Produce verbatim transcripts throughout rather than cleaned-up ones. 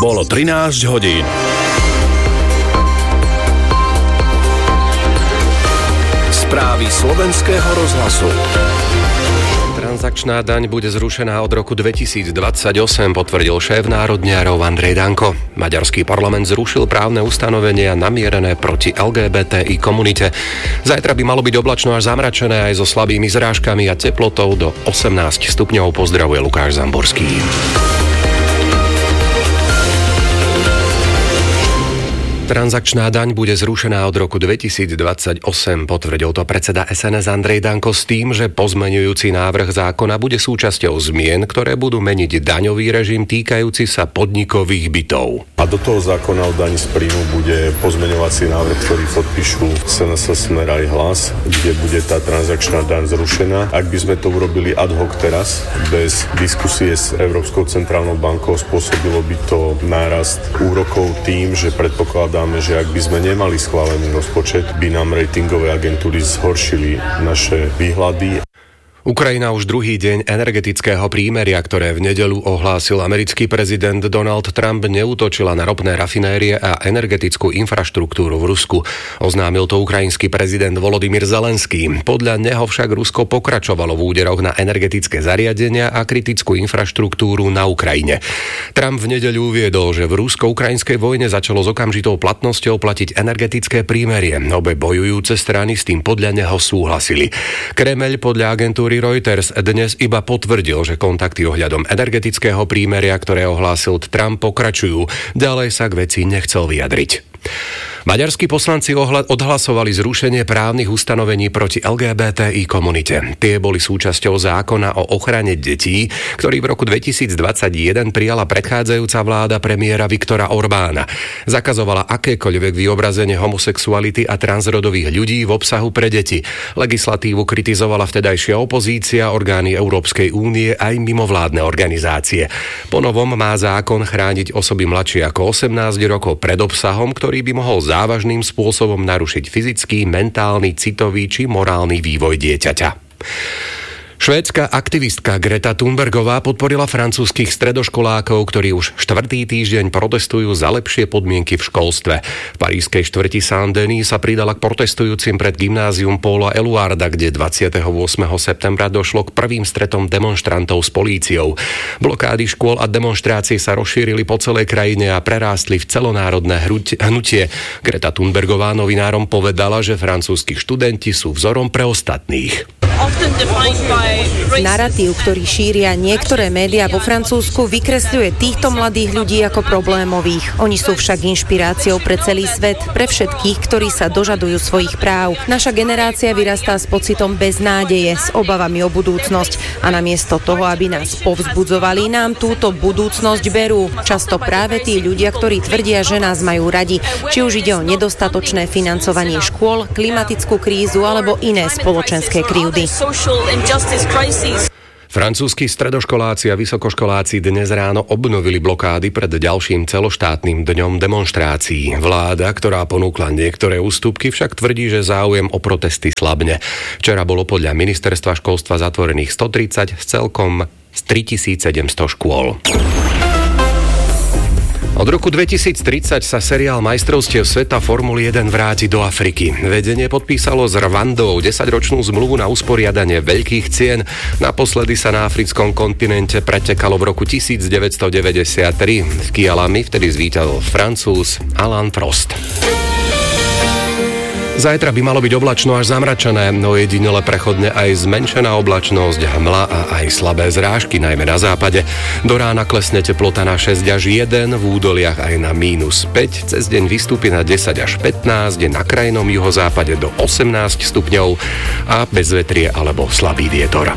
Bolo trinásť hodín. Správy slovenského rozhlasu. Transakčná daň bude zrušená od roku dvetisícdvadsaťosem, potvrdil šéf národniarov Andrej Danko. Maďarský parlament zrušil právne ustanovenia namierené proti el gé bé té í komunite. Zajtra by malo byť oblačno až zamračené aj so slabými zrážkami a teplotou do osemnásť stupňov. Pozdravuje Lukáš Zamborský. Transakčná daň bude zrušená od roku dvetisícdvadsaťosem, potvrdil to predseda es en es Andrej Danko s tým, že pozmeňujúci návrh zákona bude súčasťou zmien, ktoré budú meniť daňový režim týkajúci sa podnikových bytov. A do toho zákona o daní z príjmu bude pozmeňovací návrh, ktorý podpíšu es en es, Smer aj Hlas, kde bude tá transakčná daň zrušená. Ak by sme to urobili ad hoc teraz, bez diskusie s Európskou centrálnou bankou, spôsobilo by to nárast úrokov tým, že predpokladá, že ak by sme nemali schválený rozpočet, by nám ratingové agentúry zhoršili naše výhľady. Ukrajina už druhý deň energetického prímeria, ktoré v nedeľu ohlásil americký prezident Donald Trump, neútočila na ropné rafinérie a energetickú infraštruktúru v Rusku. Oznámil to ukrajinský prezident Volodymyr Zelenský. Podľa neho však Rusko pokračovalo v úderoch na energetické zariadenia a kritickú infraštruktúru na Ukrajine. Trump v nedeľu uviedol, že v rusko-ukrajinskej vojne začalo s okamžitou platnosťou platiť energetické prímerie. Obe bojujúce strany s tým podľa neho súhlasili. Kremeľ podľa agentúry Reuters dnes iba potvrdil, že kontakty ohľadom energetického prímeria, ktoré ohlásil Trump, pokračujú. Ďalej sa k veci nechcel vyjadriť. Maďarskí poslanci odhlasovali zrušenie právnych ustanovení proti el gé bé té í komunite. Tie boli súčasťou zákona o ochrane detí, ktorý v roku dvetisícdvadsaťjeden prijala predchádzajúca vláda premiéra Viktora Orbána. Zakazovala akékoľvek vyobrazenie homosexuality a transrodových ľudí v obsahu pre deti. Legislatívu kritizovala vtedajšia opozícia, orgány Európskej únie aj mimovládne organizácie. Ponovom má zákon chrániť osoby mladšie ako osemnásť rokov pred obsahom, ktorý by mohol závažným spôsobom narušiť fyzický, mentálny, citový či morálny vývoj dieťaťa. Švédska aktivistka Greta Thunbergová podporila francúzskych stredoškolákov, ktorí už štvrtý týždeň protestujú za lepšie podmienky v školstve. V parískej štvrti Saint-Denis sa pridala k protestujúcim pred gymnázium Paula Éluarda, kde dvadsiateho ôsmeho septembra došlo k prvým stretom demonštrantov s políciou. Blokády škôl a demonštrácie sa rozšírili po celej krajine a prerástli v celonárodné hnutie. Greta Thunbergová novinárom povedala, že francúzski študenti sú vzorom pre ostatných. Naratív, ktorý šíria niektoré médiá vo Francúzsku, vykresľuje týchto mladých ľudí ako problémových. Oni sú však inšpiráciou pre celý svet, pre všetkých, ktorí sa dožadujú svojich práv. Naša generácia vyrastá s pocitom beznádeje, s obavami o budúcnosť a namiesto toho, aby nás povzbudzovali, nám túto budúcnosť berú. Často práve tí ľudia, ktorí tvrdia, že nás majú radi, či už ide o nedostatočné financovanie škôl, klimatickú krízu alebo iné spoločenské krivdy. Francúzski stredoškoláci a vysokoškoláci dnes ráno obnovili blokády pred ďalším celoštátnym dňom demonštrácií. Vláda, ktorá ponúkla niektoré ústupky, však tvrdí, že záujem o protesty slabne. Včera bolo podľa ministerstva školstva zatvorených stotridsať z celkom z tritisícsedemsto škôl. Od roku dvetisíctridsať sa seriál majstrovstiev sveta Formuly jeden vráti do Afriky. Vedenie podpísalo s Rwandou desaťročnú zmluvu na usporiadanie veľkých cien. Naposledy sa na africkom kontinente pretekalo v roku devätnásťstodeväťdesiattri. V Kialami vtedy zvíťazil Francúz Alain Prost. Zajtra by malo byť oblačno až zamračené, no jedinele prechodne aj zmenšená oblačnosť, hmla a aj slabé zrážky, najmä na západe. Do rána klesne teplota na šesť až jeden, v údoliach aj na mínus päť, cez deň vystúpi na desať až pätnásť, na krajnom juhozápade do osemnásť stupňov a bezvetrie alebo slabý vietor.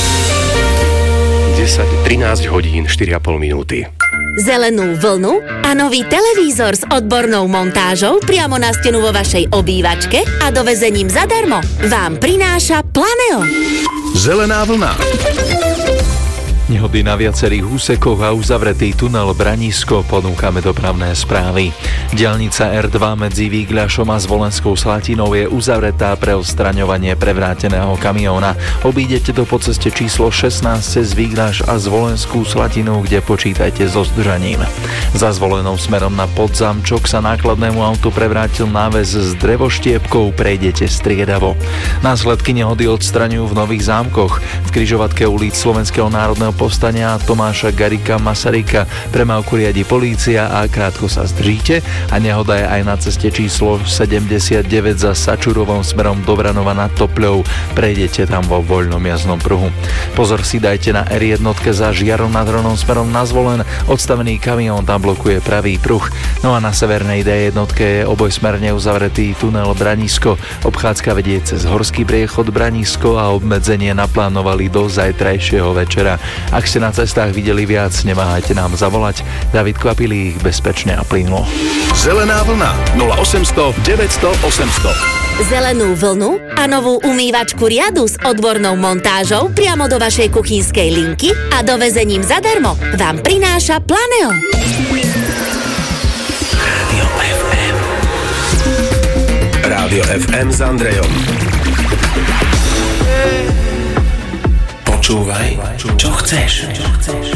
desať trinásť hodín štyri a pol minúty. Zelenú vlnu a nový televízor s odbornou montážou priamo na stenu vo vašej obývačke a dovezením zadarmo vám prináša Planeo. Zelená vlna. nehody na viacerých úsekoch a uzavretý tunel Branisko ponúkame dopravné správy. Diaľnica er dva medzi Výgľašom a Zvolenskou Slatinou je uzavretá pre odstraňovanie prevráteného kamióna. Obídete to po ceste číslo šestnásť cez Výgľaš a Zvolenskú Slatinu, kde počítajte so zdržaním. Za Zvolenou smerom na Podzamčok sa nákladnému autu prevrátil náväz s drevoštiepkou, prejdete striedavo. Následky nehody odstraňujú v Nových Zámkoch. V križovatke ulic Slovenského národného povstania a Tomáša Garrigua Masaryka premávku riadi polícia a krátko sa zdržíte, a nehoda je aj na ceste číslo sedemdesiatdeväť za Sačurovom smerom do Vranova nad Topľou, prejdete tam vo voľnom jazdnom pruhu. Pozor si dajte na er jedna za Žiarom nad Hronom smerom na Zvolen, odstavený kamión tam blokuje pravý pruh. No a na severnej dé jedna je obojsmerne uzavretý tunel Branisko, obchádzka vedie cez horský priechod Branisko a obmedzenie naplánovali do zajtrajšieho večera. Ak ste na cestách videli viac, neváhajte nám zavolať. David Kvapilík, bezpečne a plynulo. Zelená vlna nula osemsto deväťsto osemsto. Zelenú vlnu a novú umývačku riadu s odbornou montážou priamo do vašej kuchynskej linky a dovezením zadarmo vám prináša Planeo. Rádio ef em. Rádio ef em s Andrejom. Počúvaj, čo chceš.